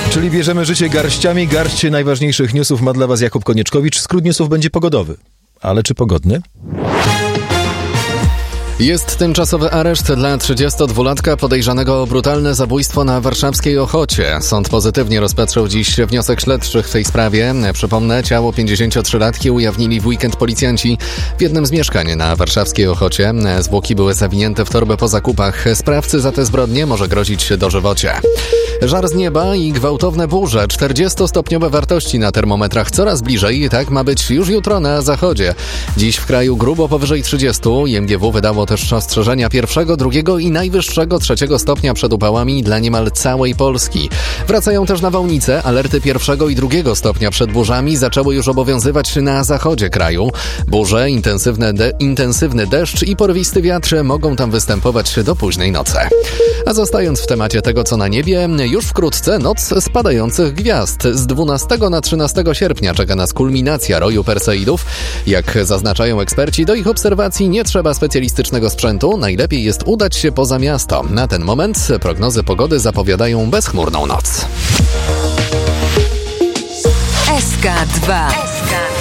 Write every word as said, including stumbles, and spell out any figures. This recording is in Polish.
Czyli bierzemy życie garściami. Garść najważniejszych newsów ma dla was Jakub Konieczkowicz. Skrót newsów będzie pogodowy. Ale czy pogodny? Jest tymczasowy areszt dla trzydziestodwulatka podejrzanego o brutalne zabójstwo na warszawskiej Ochocie. Sąd pozytywnie rozpatrzył dziś wniosek śledczych w tej sprawie. Przypomnę, ciało pięćdziesięciotrzylatki ujawnili w weekend policjanci w jednym z mieszkań na warszawskiej Ochocie. Zwłoki były zawinięte w torbę po zakupach. Sprawcy za te zbrodnie może grozić dożywocie. Żar z nieba i gwałtowne burze. czterdziestostopniowe wartości na termometrach coraz bliżej. Tak ma być już jutro na zachodzie. Dziś w kraju grubo powyżej trzydziestu. I M G W wydało też ostrzeżenia pierwszego, drugiego i najwyższego trzeciego stopnia przed upałami dla niemal całej Polski. Wracają też nawałnice. Alerty pierwszego i drugiego stopnia przed burzami zaczęły już obowiązywać na zachodzie kraju. Burze, intensywne de- intensywny deszcz i porwisty wiatr mogą tam występować do późnej nocy. A zostając w temacie tego, co na niebie, już wkrótce noc spadających gwiazd. Z dwunastego na trzynastego sierpnia czeka nas kulminacja roju Perseidów. Jak zaznaczają eksperci, do ich obserwacji nie trzeba specjalistycznego sprzętu. Najlepiej jest udać się poza miasto. Na ten moment prognozy pogody zapowiadają bezchmurną noc. S K dwa.